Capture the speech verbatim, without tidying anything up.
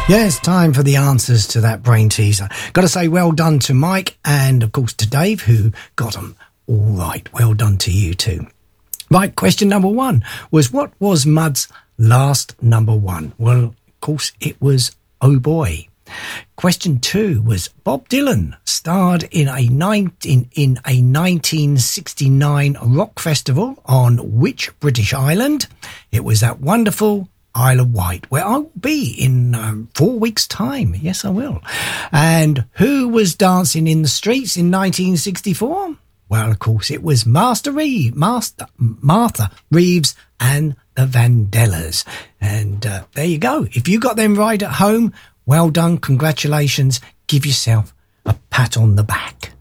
Yes, time for the answers to that brain teaser. Got to say well done to Mike and, of course, to Dave, who got them all right. Well done to you too. Right, question number one was, what was Mud's last number one? Well, of course, it was Oh Boy. Question two was, Bob Dylan starred in a, nineteen, in a nineteen sixty-nine rock festival on which British island? It was that wonderful Isle of Wight, where I will be in um, four weeks' time. Yes, I will. And who was dancing in the streets in nineteen sixty-four? Well, of course, it was Master Reeve, Master Martha Reeves and the Vandellas. And uh, there you go. If you got them right at home, well done. Congratulations. Give yourself a pat on the back.